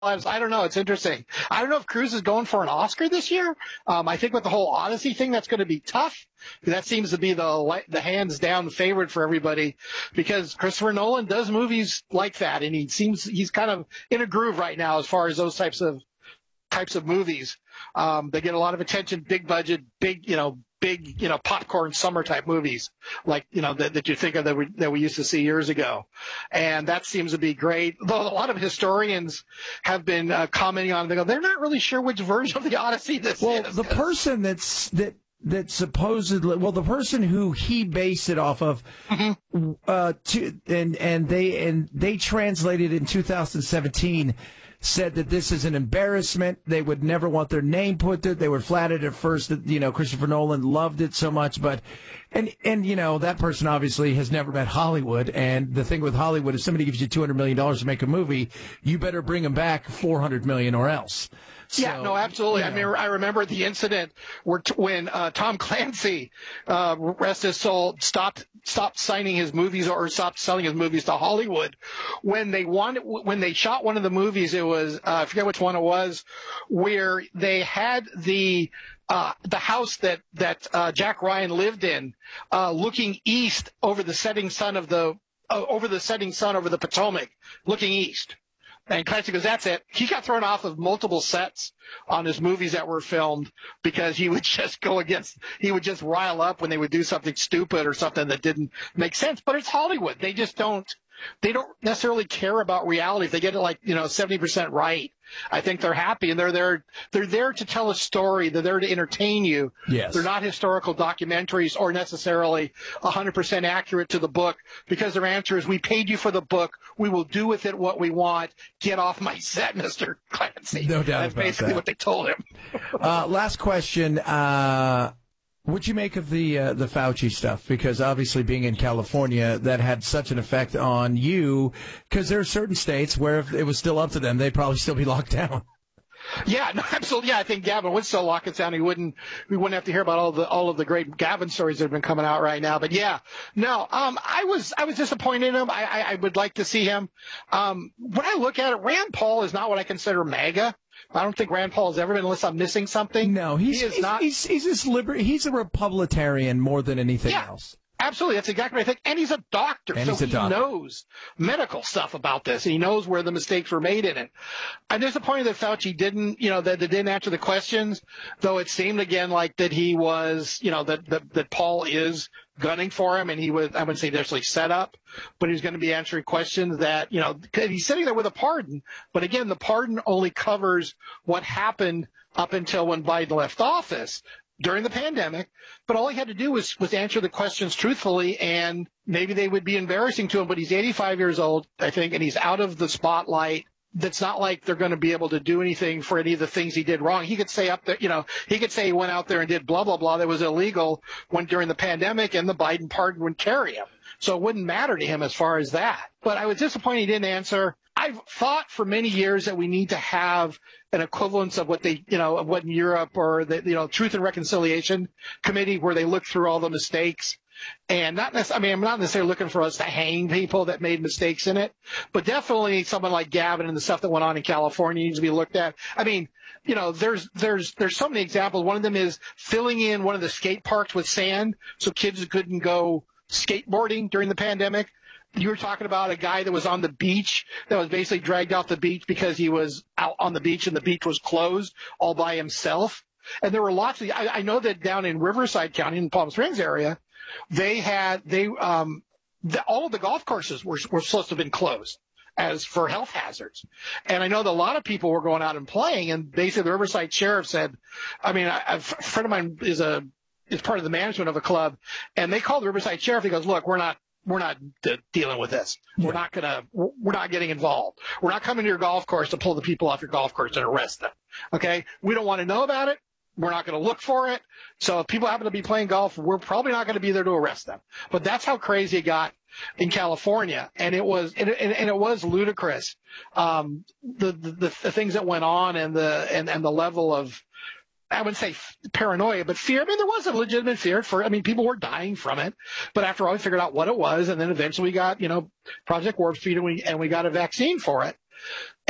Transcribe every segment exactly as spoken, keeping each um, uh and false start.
I don't know. It's interesting. I don't know if Cruise is going for an Oscar this year. Um, I think with the whole Odyssey thing, that's going to be tough. That seems to be the the hands down favorite for everybody, because Christopher Nolan does movies like that, and he seems he's kind of in a groove right now as far as those types of types of movies. Um, they get a lot of attention, big budget, big you know. big, you know, popcorn summer type movies like, you know, that, that you think of that we, that we used to see years ago. And that seems to be great. Though a lot of historians have been uh, commenting on it. They go, they're not really sure which version of the Odyssey this well, is. Well, the person that's, that, that supposedly, well, the person who he based it off of, mm-hmm. uh, to, and, and they, and they translated in two thousand seventeen, said that this is an embarrassment. They would never want their name put there. They were flattered at first that, you know, Christopher Nolan loved it so much, but, and, and, you know, that person obviously has never met Hollywood. And the thing with Hollywood, if somebody gives you two hundred million dollars to make a movie, you better bring them back four hundred million dollars or else. So, yeah, no, absolutely. You know. I mean, I remember the incident where t- when uh, Tom Clancy, uh, rest his soul, stopped stopped signing his movies or stopped selling his movies to Hollywood. When they wanted, when they shot one of the movies, it was uh, I forget which one it was, where they had the uh, the house that that uh, Jack Ryan lived in, uh, looking east over the setting sun of the uh, over the setting sun over the Potomac, looking east. And Clancy goes, that's it. He got thrown off of multiple sets on his movies that were filmed because he would just go against, he would just rile up when they would do something stupid or something that didn't make sense. But it's Hollywood. They just don't, they don't necessarily care about reality. If they get it like, you know, seventy percent right, I think they're happy, and they're there, they're there to tell a story. They're there to entertain you. Yes. They're not historical documentaries or necessarily one hundred percent accurate to the book, because their answer is, we paid you for the book. We will do with it what we want. Get off my set, Mister Clancy. No doubt That's about basically that. what they told him. uh, last question. Uh, What'd you make of the uh, the Fauci stuff? Because obviously being in California, that had such an effect on you, because there are certain states where if it was still up to them, they'd probably still be locked down. Yeah, no, absolutely. Yeah, I think Gavin would still lock us down. He wouldn't. We wouldn't have to hear about all the all of the great Gavin stories that have been coming out right now. But yeah, no. Um, I was I was disappointed in him. I, I, I would like to see him. Um, when I look at it, Rand Paul is not what I consider MAGA. I don't think Rand Paul has ever been, unless I'm missing something. No, he's he is he's, not. He's he's, he's, liber- he's a Republican more than anything yeah. else. Absolutely. That's exactly what I think. And he's a doctor, and so he's a he doctor. knows medical stuff about this, and he knows where the mistakes were made in it. I'm disappointed that Fauci didn't, you know, that, that didn't answer the questions, though it seemed again like that he was, you know, that, that, that Paul is gunning for him, and he was, I wouldn't say necessarily set up, but he's going to be answering questions that, you know, he's sitting there with a pardon. But again, the pardon only covers what happened up until when Biden left office during the pandemic, but all he had to do was, was answer the questions truthfully, and maybe they would be embarrassing to him, but he's eighty-five years old, I think, and he's out of the spotlight. That's not like they're going to be able to do anything for any of the things he did wrong. He could say up there, you know, he could say he went out there and did blah, blah, blah that was illegal when during the pandemic, and the Biden pardon would carry him. So it wouldn't matter to him as far as that. But I was disappointed he didn't answer. I've thought for many years that we need to have an equivalence of what they, you know, of what in Europe, or the, you know, Truth and Reconciliation Committee, where they look through all the mistakes. And not necessarily, I mean, I'm not necessarily looking for us to hang people that made mistakes in it, but definitely someone like Gavin and the stuff that went on in California needs to be looked at. I mean, you know, there's, there's, there's so many examples. One of them is filling in one of the skate parks with sand so kids couldn't go skateboarding during the pandemic. You were talking about a guy that was on the beach that was basically dragged off the beach because he was out on the beach and the beach was closed all by himself. And there were lots of, I, I know that down in Riverside County in the Palm Springs area, they had, they, um, the, all of the golf courses were, were supposed to have been closed as for health hazards. And I know that a lot of people were going out and playing, and basically the Riverside sheriff said, I mean, I, a friend of mine is a, is part of the management of a club, and they called the Riverside sheriff. He goes, look, we're not, We're not de- dealing with this. We're yeah. not gonna. We're not getting involved. We're not coming to your golf course to pull the people off your golf course and arrest them. Okay? We don't want to know about it. We're not going to look for it. So if people happen to be playing golf, we're probably not going to be there to arrest them. But that's how crazy it got in California, and it was and, and, and it was ludicrous. Um, the, the the things that went on, and the and, and the level of, I wouldn't say paranoia, but fear. I mean, there was a legitimate fear for, I mean, people were dying from it. But after all, we figured out what it was. And then eventually we got, you know, Project Warp Speed, and we, and we got a vaccine for it.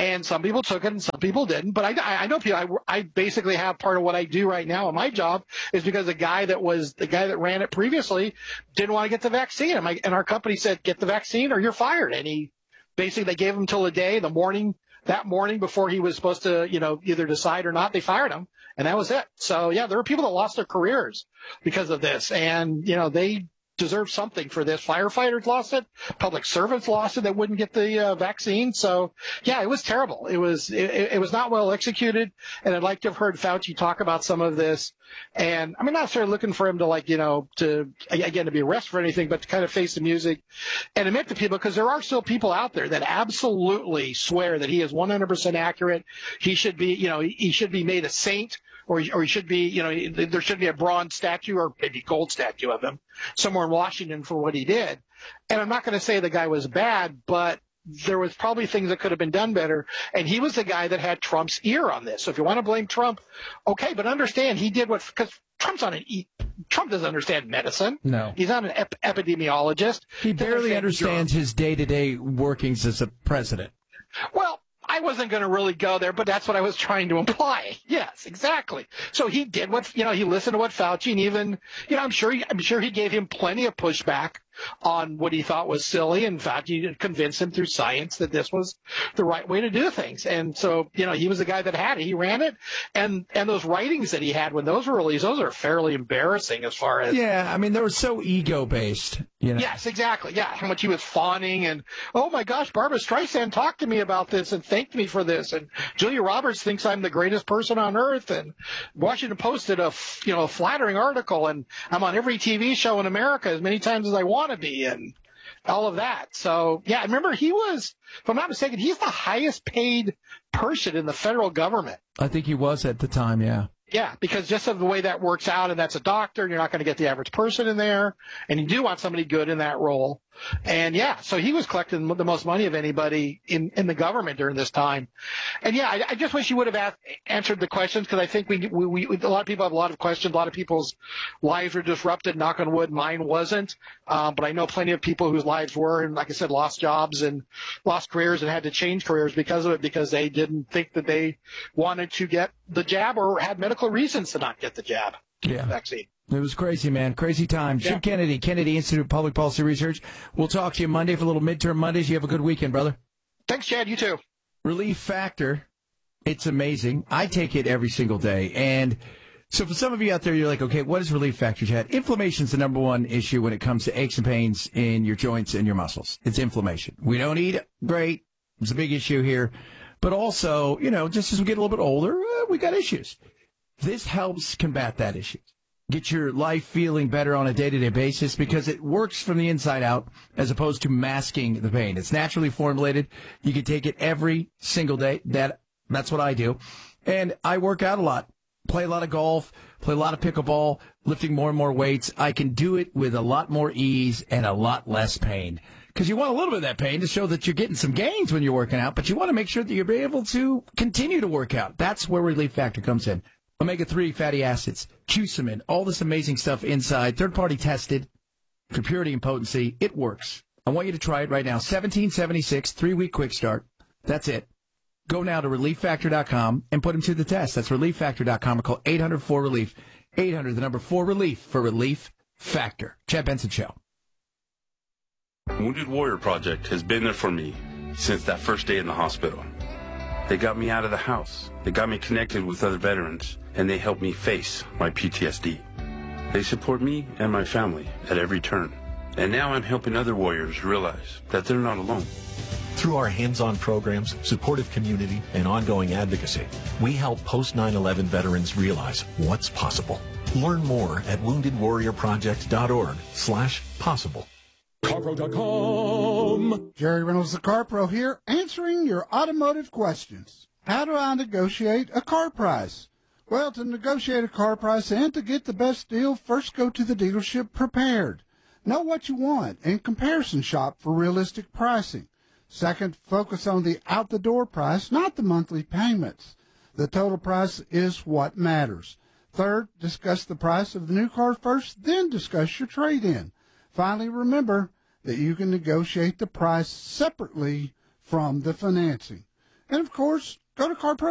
And some people took it and some people didn't. But I, I know people, I, I basically have part of what I do right now in my job is because the guy that was the guy that ran it previously didn't want to get the vaccine. And, my, and our company said, get the vaccine or you're fired. And he basically, they gave him till the day, the morning, that morning before he was supposed to, you know, either decide or not, they fired him. And that was it. So, yeah, there were people that lost their careers because of this. And, you know, they deserve something for this. Firefighters lost it. Public servants lost it that wouldn't get the uh, vaccine. So, yeah, it was terrible. It was it, it was not well executed. And I'd like to have heard Fauci talk about some of this. And I'm not necessarily looking for him to, like, you know, to, again, to be arrested for anything, but to kind of face the music and admit to people, because there are still people out there that absolutely swear that he is one hundred percent accurate. He should be, you know, he should be made a saint. Or, or he should be, you know, there should be a bronze statue or maybe gold statue of him somewhere in Washington for what he did. And I'm not going to say the guy was bad, but there was probably things that could have been done better. And he was the guy that had Trump's ear on this. So if you want to blame Trump, okay, but understand he did what, because Trump's on an, he, Trump doesn't understand medicine. No. He's not an ep- epidemiologist. He barely understands his day-to-day workings as a president. Well, I wasn't going to really go there, but that's what I was trying to imply. Yes, exactly. So he did what, you know, he listened to what Fauci, and even, you know, I'm sure, he, I'm sure he gave him plenty of pushback on what he thought was silly. In fact, you convinced him through science that this was the right way to do things. And so, you know, he was the guy that had it. He ran it. And and those writings that he had when those were released, those are fairly embarrassing as far as. Yeah, I mean, they were so ego-based. You know? Yes, exactly. Yeah, how much he was fawning and, oh my gosh, Barbara Streisand talked to me about this and thanked me for this. And Julia Roberts thinks I'm the greatest person on earth. And Washington Post did a, you know, a flattering article. And I'm on every T V show in America as many times as I want to be, and all of that. So, yeah, I remember he was, if I'm not mistaken, he's the highest paid person in the federal government. I think he was at the time, yeah. Yeah, because just of the way that works out, and that's a doctor, and you're not going to get the average person in there, and you do want somebody good in that role. And, yeah, so he was collecting the most money of anybody in, in the government during this time. And, yeah, I, I just wish he would have asked, answered the questions, because I think we, we, we, a lot of people have a lot of questions. A lot of people's lives were disrupted, knock on wood. Mine wasn't. Um, but I know plenty of people whose lives were, and like I said, lost jobs and lost careers and had to change careers because of it, because they didn't think that they wanted to get the jab or had medical reasons to not get the jab yeah. vaccine. It was crazy, man. Crazy time. Yeah. Jim Kennedy, Kennedy Institute of Public Policy Research. We'll talk to you Monday for a little midterm Mondays. You have a good weekend, brother. Thanks, Chad. You too. Relief Factor. It's amazing. I take it every single day. And so for some of you out there, you're like, okay, what is Relief Factor, Chad? Inflammation is the number one issue when it comes to aches and pains in your joints and your muscles. It's inflammation. We don't eat great. It's a big issue here. But also, you know, just as we get a little bit older, uh, we got issues. This helps combat that issue. Get your life feeling better on a day-to-day basis because it works from the inside out as opposed to masking the pain. It's naturally formulated. You can take it every single day. That That's what I do. And I work out a lot, play a lot of golf, play a lot of pickleball, lifting more and more weights. I can do it with a lot more ease and a lot less pain. Because you want a little bit of that pain to show that you're getting some gains when you're working out, but you want to make sure that you're able to continue to work out. That's where Relief Factor comes in. omega three fatty acids, Cusamin, all this amazing stuff inside, third-party tested for purity and potency. It works. I want you to try it right now. seventeen seventy-six, three-week quick start. That's it. Go now to relief factor dot com and put them to the test. That's relief factor dot com or call eight hundred four relief. eight hundred, the number four relief for Relief Factor. Chad Benson Show. Wounded Warrior Project has been there for me since that first day in the hospital. They got me out of the house. They got me connected with other veterans, and they helped me face my P T S D. They support me and my family at every turn. And now I'm helping other warriors realize that they're not alone. Through our hands-on programs, supportive community, and ongoing advocacy, we help post nine eleven veterans realize what's possible. Learn more at wounded warrior project dot org slash possible. CarPro dot com. Jerry Reynolds, the CarPro here, answering your automotive questions. How do I negotiate a car price? Well, to negotiate a car price and to get the best deal, first go to the dealership prepared. Know what you want and comparison shop for realistic pricing. Second, focus on the out-the-door price, not the monthly payments. The total price is what matters. Third, discuss the price of the new car first, then discuss your trade-in. Finally, remember that you can negotiate the price separately from the financing. And, of course, go to CarPro